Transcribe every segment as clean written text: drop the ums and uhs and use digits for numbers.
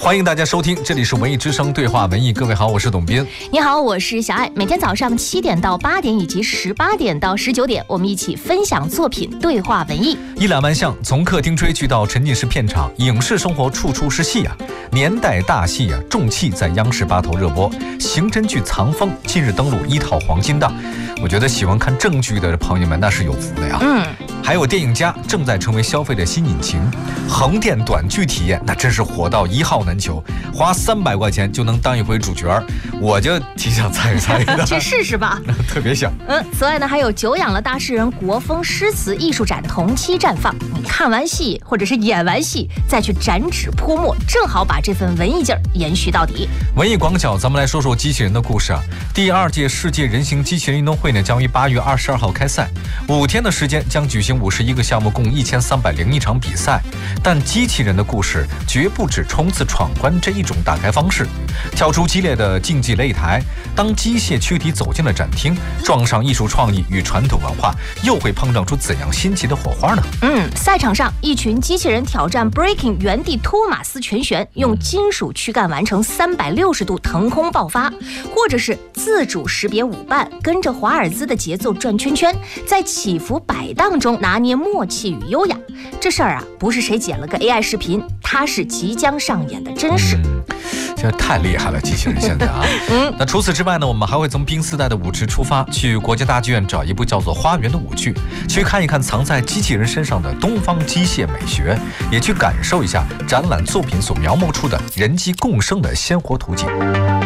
欢迎大家收听，这里是文艺之声对话文艺。各位好，我是董斌。 你好，我是小爱。每天早上7点到8点以及18点到19点，我们一起分享作品，对话文艺。 一览万象，从客厅追剧到沉浸式片场，影视生活处处是戏啊！年代大戏啊，重气在央视8头热播。刑侦剧《藏风》近日登陆1套黄金档，我觉得喜欢看正剧的朋友们那是有福的呀。还有电影家正在成为消费的新引擎，横店短剧体验那真是火到1号难求，花300块钱就能当一回主角，我就挺想参与参与的。 去试试吧， 特别想。 此外呢，还有久仰了大诗人国风诗词艺术展同期绽放，你看完戏或者是演完戏再去展纸泼墨，正好把这份文艺劲儿延续到底。 文艺广角，咱们来说说机器人的故事啊。第2届世界人形机器人运动会呢，将于8月22号开赛，5天的时间将举行51个项目，共1301场比赛。但机器人的故事绝不止冲刺闯关这一种打开方式，跳出激烈的竞技擂台，当机械躯体走进了展厅，撞上艺术创意与传统文化，又会碰撞出怎样新奇的火花呢？ 赛场上，一群机器人挑战 breaking 原地托马斯拳旋，用金属躯干完成360度腾空爆发，或者是自主识别舞伴，跟着华尔兹的节奏转圈圈，在起伏摆荡中拿捏默契与优雅。这事儿啊，不是谁剪了个 AI 视频，它是即将上演的真实。 这太厉害了，机器人现在啊。那除此之外呢，我们还会从冰丝带的舞池出发，去国家大剧院找一部叫做《花园》的舞剧，去看一看藏在机器人身上的东方机械美学，也去感受一下展览作品所描摹出的人机共生的鲜活图景。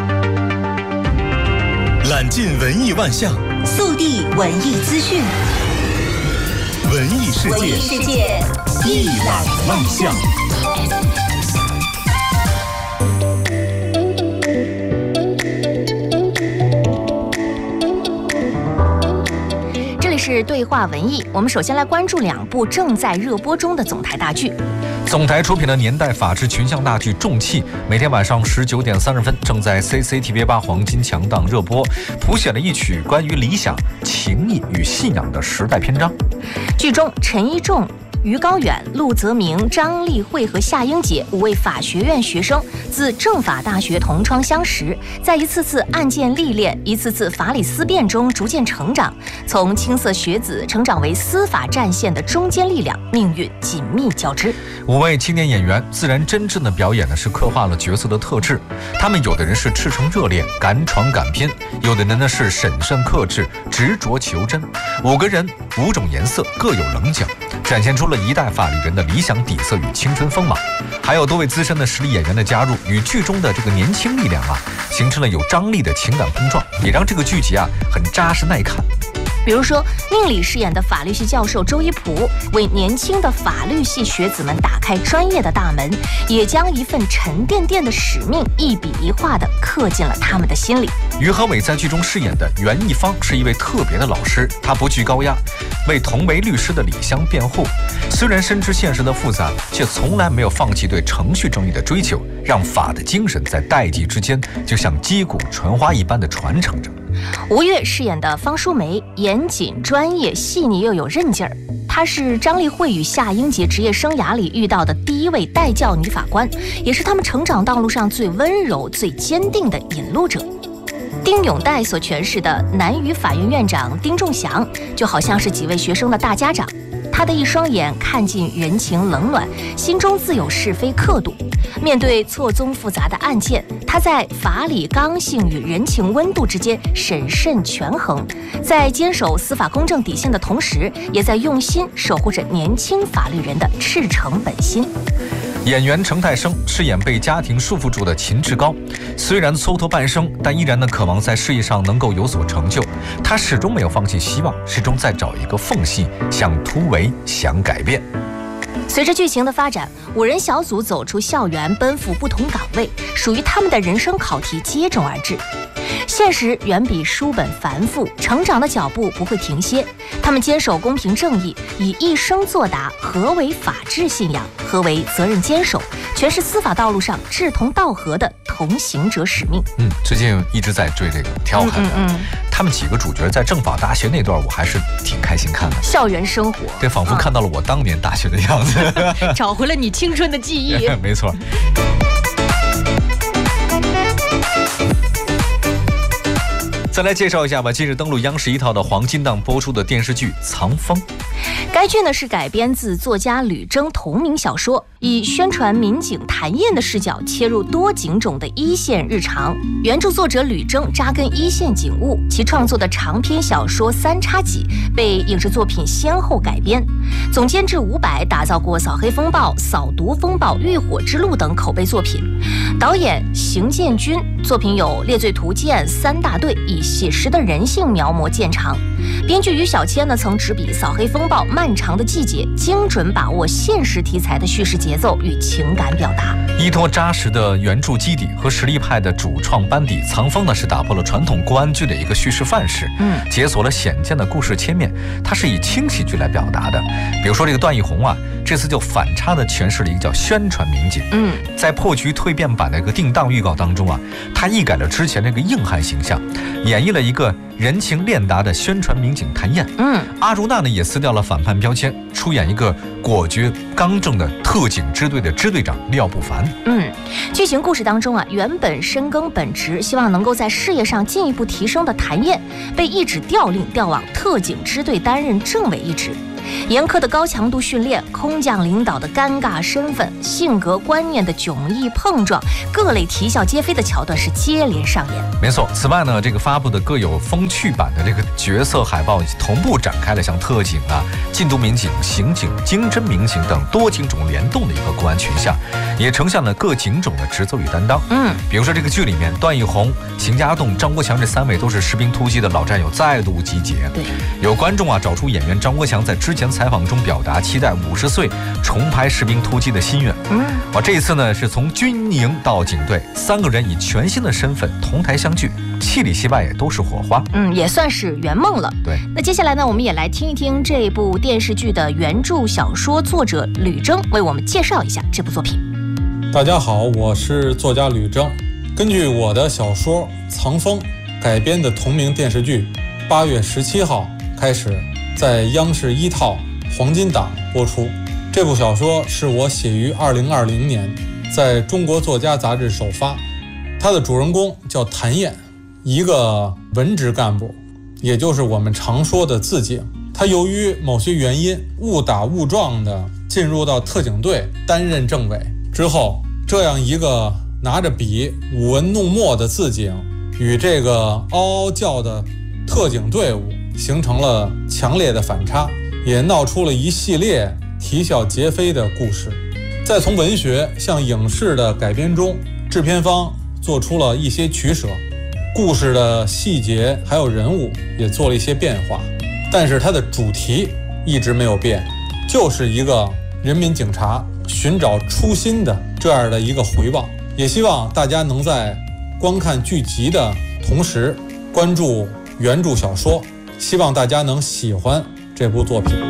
揽尽文艺万象， 速递文艺资讯， 文艺世界，一览万象。 是对话文艺，我们首先来关注2部正在热播中的总台大剧。 总台出品的年代法治群像大剧《重器》，每天晚上19点30分正在 CCTV8 黄金强档热播，谱写了一曲关于理想、情谊与信仰的时代篇章。 剧中陈一仲、于高远、陆泽明、张丽慧和夏英杰5位法学院学生自政法大学同窗相识，在一次次案件历练、一次次法理思辨中逐渐成长，从青涩学子成长为司法战线的中坚力量，命运紧密交织。 5位青年演员自然真正的表演呢，是刻画了角色的特质。他们有的人是赤诚热烈、敢闯敢拼，有的人呢是审慎克制、执着求真。5个人5种颜色，各有棱角，展现出了一代法律人的理想底色与青春锋芒。还有多位资深的实力演员的加入，与剧中的这个年轻力量啊，形成了有张力的情感碰撞，也让这个剧集啊很扎实耐看。 比如说，宁理饰演的法律系教授周一普，为年轻的法律系学子们打开专业的大门，也将一份沉甸甸的使命一笔一画地刻进了他们的心里。 于和伟在剧中饰演的袁一方是一位特别的老师，他不惧高压，为同为律师的李湘辩护。虽然深知现实的复杂，却从来没有放弃对程序正义的追求，让法的精神在代际之间就像击鼓传花一般的传承着。 吴越饰演的方淑梅，严谨、专业、细腻又有韧劲儿。她是张丽慧与夏英杰职业生涯里遇到的第1位带教女法官，也是他们成长道路上最温柔、最坚定的引路者。丁永岱所诠释的南语法院院长丁仲祥，就好像是几位学生的大家长。他的一双眼看尽人情冷暖，心中自有是非刻度。面对错综复杂的案件，他在法理刚性与人情温度之间审慎权衡，在坚守司法公正底线的同时，也在用心守护着年轻法律人的赤诚本心。 演员程泰生饰演被家庭束缚住的秦志高，虽然蹉跎半生，但依然呢渴望在事业上能够有所成就。他始终没有放弃希望，始终在找一个缝隙，想突围，想改变。 随着剧情的发展，5人小组走出校园，奔赴不同岗位，属于他们的人生考题接踵而至。现实远比书本繁复，成长的脚步不会停歇。他们坚守公平正义，以一生作答何为法治信仰，何为责任坚守，诠释司法道路上志同道合的同行者使命。 最近一直在追这个，挺好看的。他们几个主角在政法大学那段，我还是挺开心看的。 校园生活， 对，仿佛看到了我当年大学的样子， 找回了你青春的记忆。 没错。 再来介绍一下吧，近日登陆央视一套的黄金档播出的电视剧《藏风》。 该剧呢是改编自作家吕征同名小说，以宣传民警谭燕的视角切入多警种的一线日常。原著作者吕征扎根一线警务，其创作的长篇小说《三叉戟》被影视作品先后改编。总监制伍佰打造过《扫黑风暴》《扫毒风暴》《浴火之路》等口碑作品。导演邢建军作品有《猎罪图鉴》《三大队》，以写实的人性描摹见长。编剧于小谦呢曾执笔《扫黑风暴》漫长的季节，精准把握现实题材的叙事节奏与情感表达。 依托扎实的原著基底和实力派的主创班底，藏风呢是打破了传统公安剧的一个叙事范式，解锁了显见的故事切面。它是以轻喜剧来表达的。比如说这个段奕宏啊，这次就反差的诠释了一个叫宣传民警。在破局蜕变版的一个定档预告当中啊，他一改了之前那个硬汉形象，演绎了一个人情练达的宣传民警谭燕。阿如娜呢也撕掉了反叛标签，出演一个果决刚正的特警支队的支队长廖不凡。 剧情故事当中啊，原本深耕本职，希望能够在事业上进一步提升的谭燕，被一纸调令调往特警支队担任政委一职。严苛的高强度训练，空降领导的尴尬身份，性格观念的迥异碰撞，各类啼笑皆非的桥段是接连上演。 没错，此外呢，这个发布的各有风趣版的这个角色海报同步展开了像特警啊、禁毒民警、刑警、经侦民警等多警种联动的一个公安群像，也呈现了各警种的职责与担当。比如说这个剧里面，段奕宏、邢家栋、张国强这3位都是士兵突击的老战友再度集结。 对， 有观众啊找出演员张国强在之前采访中表达期待50岁重拍士兵突击的心愿。这一次呢是从军营到警队，3个人以全新的身份同台相聚，戏里戏外也都是火花。 也算是圆梦了。 对， 那接下来呢，我们也来听一听这部电视剧的原著小说作者吕征为我们介绍一下这部作品。 大家好，我是作家吕征。根据我的小说《藏风》改编的同名电视剧，8月17号开始在央视一套黄金档播出。这部小说是我写于2020年，在中国作家杂志首发。它的主人公叫谭燕，一个文职干部，也就是我们常说的自警。他由于某些原因误打误撞地进入到特警队担任政委之后，这样一个拿着笔舞文弄墨的自警与这个嗷嗷叫的特警队伍形成了强烈的反差，也闹出了一系列啼笑皆非的故事。在从文学向影视的改编中，制片方做出了一些取舍，故事的细节还有人物也做了一些变化，但是它的主题一直没有变，就是一个人民警察寻找初心的这样的一个回望。也希望大家能在观看剧集的同时关注原著小说，希望大家能喜欢这部作品。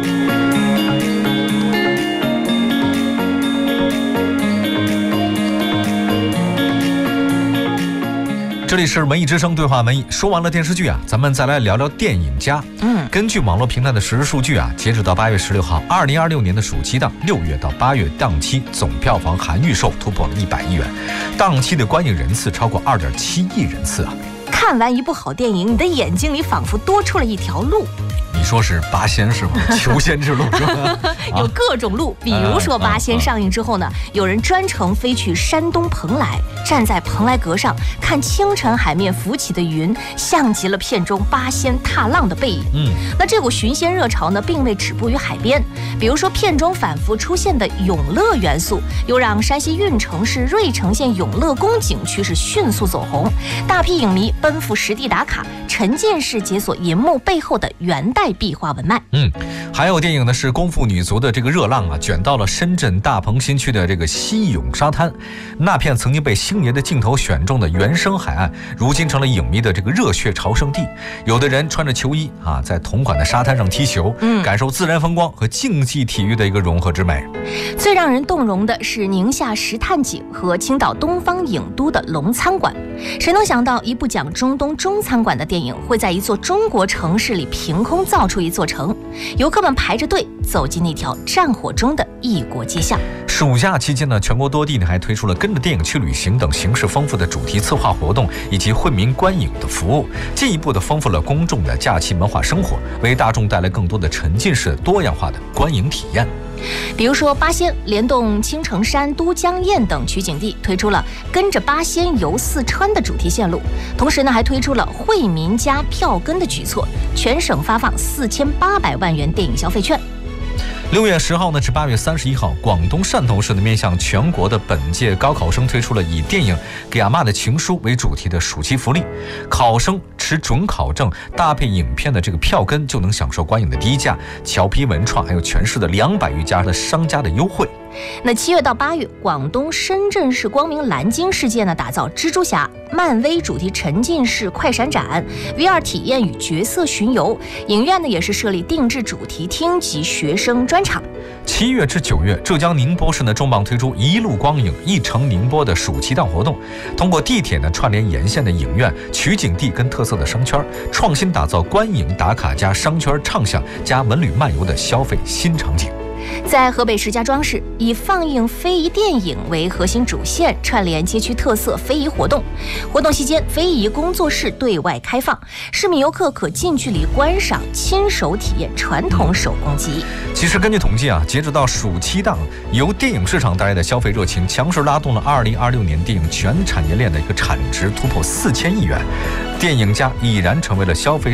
这里是文艺之声对话文艺。说完了电视剧啊，咱们再来聊聊电影家。根据网络平台的实时数据啊，截止到8月16号，2026年的暑期档6月到8月档期总票房含预售突破了100亿元，档期的观影人次超过2.7亿人次啊！ 看完一部好电影，你的眼睛里仿佛多出了一条路。 你说是八仙是吗？求仙之路是吧？ 有各种路，比如说八仙上映之后呢，有人专程飞去山东蓬莱，站在蓬莱阁上看清晨海面浮起的云，像极了片中八仙踏浪的背影。那这股寻仙热潮呢，并未止步于海边。比如说片中反复出现的永乐元素，又让山西运城市芮城县永乐宫景区是迅速走红，大批影迷奔赴实地打卡，沉浸式解锁银幕背后的元代壁画文脉。 还有电影呢是功夫女足的这个热浪啊，卷到了深圳大鹏新区的这个西涌沙滩，那片曾经被星爷的镜头选中的原生海岸，如今成了影迷的这个热血朝圣地。有的人穿着球衣啊，在同款的沙滩上踢球，感受自然风光和竞技体育的一个融合之美。 最让人动容的是宁夏石炭井和青岛东方影都的龙餐馆。谁能想到一部讲中东中餐馆的电影会在一座中国城市里凭空造出一座城？ 游客们排着队走进那条战火中的异国街巷。 暑假期间呢，全国多地呢还推出了跟着电影去旅行等形式丰富的主题策划活动，以及惠民观影的服务，进一步的丰富了公众的假期文化生活，为大众带来更多的沉浸式多样化的观影体验。 比如说，八仙联动青城山、都江堰等取景地，推出了跟着八仙游四川的主题线路，同时呢，还推出了惠民加票根的举措，全省发放4800万元电影消费券。 6月10号呢至8月31号，广东汕头市的面向全国的本届高考生推出了以电影《给阿嬷的情书》为主题的暑期福利，考生持准考证搭配影片的这个票根，就能享受观影的低价、侨批文创还有全市的200余家的商家的优惠。 那7月到8月，广东深圳市光明蓝鲸世界呢打造蜘蛛侠、漫威主题沉浸式快闪展、VR 体验与角色巡游，影院呢也是设立定制主题厅及学生专场。 7月至9月，浙江宁波市呢重磅推出一路光影一程宁波的暑期档活动，通过地铁呢串联沿线的影院、取景地跟特色的商圈，创新打造观影打卡加商圈畅享加文旅漫游的消费新场景。 在河北石家庄市，以放映非遗电影为核心主线，串联街区特色非遗活动。活动期间，非遗工作室对外开放，市民游客可近距离观赏、亲手体验传统手工技艺。 其实根据统计啊，截止到暑期档，由电影市场带来的消费热情，强势拉动了2026年电影全产业链的一个产值突破4000亿元，电影价已然成为了消费